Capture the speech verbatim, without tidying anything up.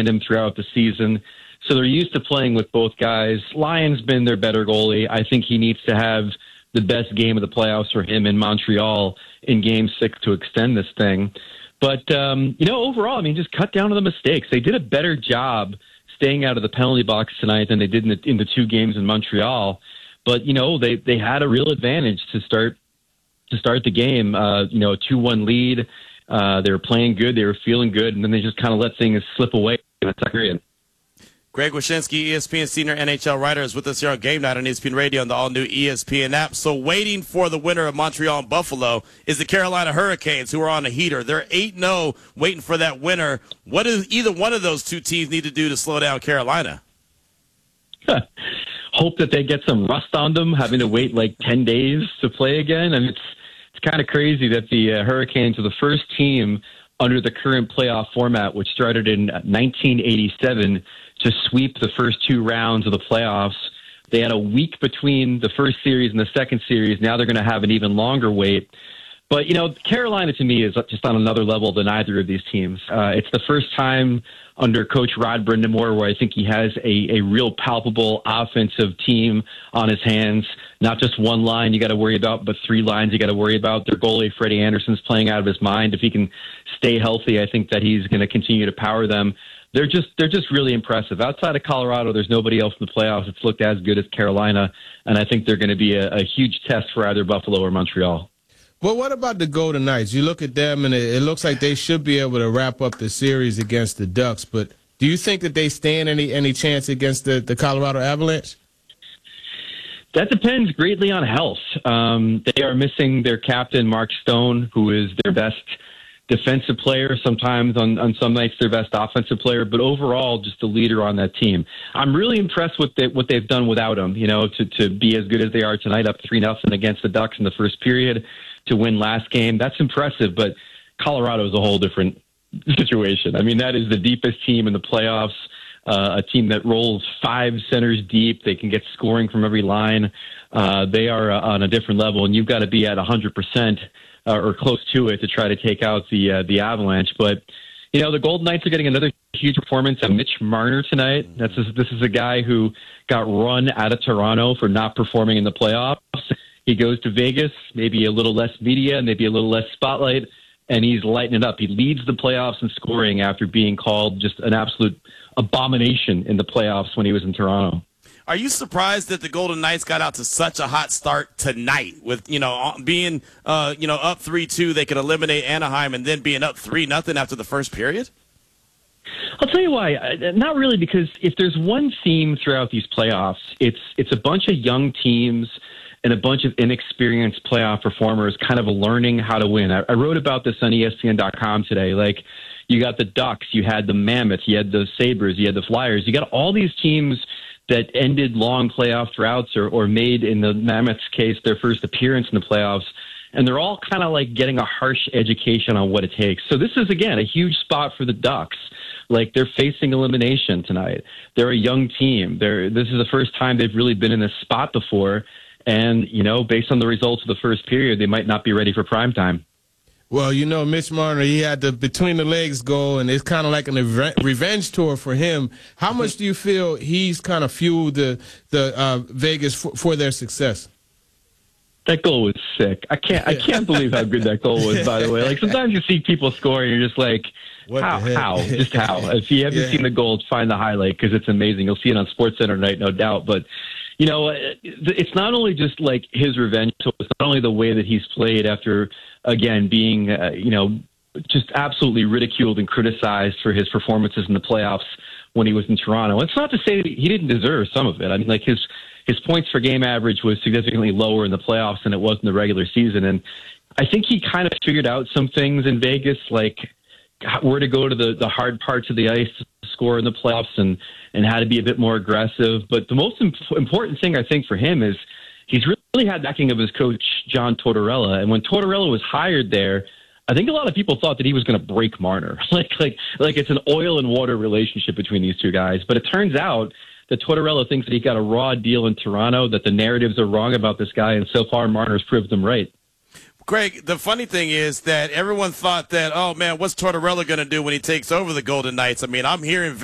tandem throughout the season. So they're used to playing with both guys. Lyon's been their better goalie. I think he needs to have the best game of the playoffs for him in Montreal in Game six to extend this thing. But, um, you know, overall, I mean, just cut down on the mistakes. They did a better job staying out of the penalty box tonight than they did in the, in the two games in Montreal. But, you know, they, they had a real advantage to start to start the game. Uh, you know, a two one lead. Uh, they were playing good. They were feeling good. And then they just kind of let things slip away in the second period. Greg Wyshynski, E S P N senior N H L writer, is with us here on Game Night on E S P N Radio and the all-new E S P N app. So waiting for the winner of Montreal and Buffalo is the Carolina Hurricanes, who are on a heater. They're eight and oh, waiting for that winner. What does either one of those two teams need to do to slow down Carolina? Hope that they get some rust on them, having to wait like ten days to play again. And it's it's kind of crazy that the uh, Hurricanes are the first team under the current playoff format, which started in nineteen eighty-seven, to sweep the first two rounds of the playoffs. They had a week between the first series and the second series. Now they're going to have an even longer wait. But, you know, Carolina to me is just on another level than either of these teams. Uh, it's the first time under Coach Rod Brindamore where I think he has a, a real palpable offensive team on his hands. Not just one line you got to worry about, but three lines you got to worry about. Their goalie, Freddie Anderson's playing out of his mind. If he can stay healthy, I think that he's going to continue to power them. They're just they're just really impressive. Outside of Colorado, there's nobody else in the playoffs that's looked as good as Carolina, and I think they're going to be a, a huge test for either Buffalo or Montreal. Well, what about the Golden Knights? You look at them, and it, it looks like they should be able to wrap up the series against the Ducks. But do you think that they stand any any chance against the, the Colorado Avalanche? That depends greatly on health. Um, they are missing their captain, Mark Stone, who is their best defensive player, sometimes on, on some nights their best offensive player, but overall just the leader on that team. I'm really impressed with the, what they've done without him, you know, to, to be as good as they are tonight, up three nothing against the Ducks in the first period, to win last game. That's impressive, but Colorado is a whole different situation. I mean, that is the deepest team in the playoffs, uh, a team that rolls five centers deep. They can get scoring from every line. Uh, they are uh, on a different level, and you've got to be at one hundred percent Uh, or close to it to try to take out the uh, the Avalanche. But, you know, the Golden Knights are getting another huge performance of Mitch Marner tonight. That's a, This is a guy who got run out of Toronto for not performing in the playoffs. He goes to Vegas, maybe a little less media, maybe a little less spotlight, and he's lighting it up. He leads the playoffs in scoring after being called just an absolute abomination in the playoffs when he was in Toronto. Are you surprised that the Golden Knights got out to such a hot start tonight with, you know, being, uh, you know, up three two, they could eliminate Anaheim, and then being up three nothing after the first period? I'll tell you why. Not really, because if there's one theme throughout these playoffs, it's it's a bunch of young teams and a bunch of inexperienced playoff performers kind of learning how to win. I, I wrote about this on E S P N dot com today. Like, you got the Ducks, you had the Mammoths, you had the Sabres, you had the Flyers. You got all these teams that ended long playoff droughts or, or made, in the Mammoths case, their first appearance in the playoffs. And they're all kind of like getting a harsh education on what it takes. So this is, again, a huge spot for the Ducks. Like, they're facing elimination tonight. They're a young team. They're, this is the first time they've really been in this spot before. And, you know, based on the results of the first period, they might not be ready for prime time. Well, you know, Mitch Marner, he had the between the legs goal, and it's kind of like an revenge tour for him. How much do you feel he's kind of fueled the the uh, Vegas for, for their success? That goal was sick. I can't I can't believe how good that goal was, by the way. Like, sometimes you see people score and you're just like, what how? How? Just how? If you haven't yeah. seen the goal, find the highlight, because it's amazing. You'll see it on SportsCenter tonight, no doubt. But, you know, it's not only just like his revenge tour, it's not only the way that he's played after, again, being, uh, you know, just absolutely ridiculed and criticized for his performances in the playoffs when he was in Toronto. It's not to say that he didn't deserve some of it. I mean, like, his his points per game average was significantly lower in the playoffs than it was in the regular season. And I think he kind of figured out some things in Vegas, like where to go to the, the hard parts of the ice to score in the playoffs, and, and how to be a bit more aggressive. But the most imp- important thing, I think, for him is he's really had backing of his coach, John Tortorella. And when Tortorella was hired there, I think a lot of people thought that he was going to break Marner. like, like, like it's an oil and water relationship between these two guys. But it turns out that Tortorella thinks that he got a raw deal in Toronto, that the narratives are wrong about this guy, and so far Marner's proved them right. Greg, the funny thing is that everyone thought that, oh, man, what's Tortorella going to do when he takes over the Golden Knights? I mean, I'm hearing